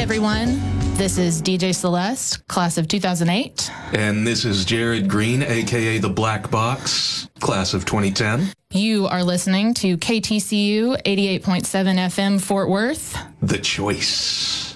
everyone. This is DJ Celeste, class of 2008. And this is Jared Green, a.k.a. The Black Box, class of 2010. You are listening to KTCU 88.7 FM Fort Worth. The Choice.